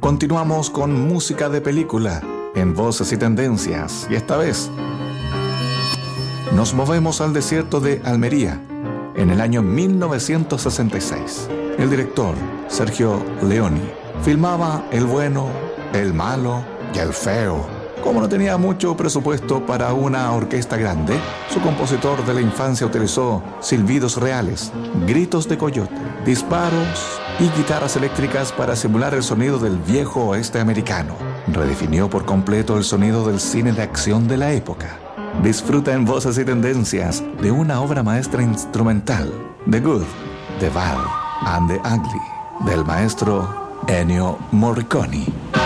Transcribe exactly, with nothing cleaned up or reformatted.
Continuamos con música de película en Voces y Tendencias, y esta vez nos movemos al desierto de Almería en el año mil novecientos sesenta y seis. El director, Sergio Leone, filmaba El bueno, el malo y el feo. Como no tenía mucho presupuesto para una orquesta grande, su compositor de la infancia utilizó silbidos reales, gritos de coyote, disparos y guitarras eléctricas para simular el sonido del viejo oeste americano. Redefinió por completo el sonido del cine de acción de la época. Disfruta en Voces y Tendencias de una obra maestra instrumental, The Good, The Bad and The Ugly, del maestro Ennio Morricone.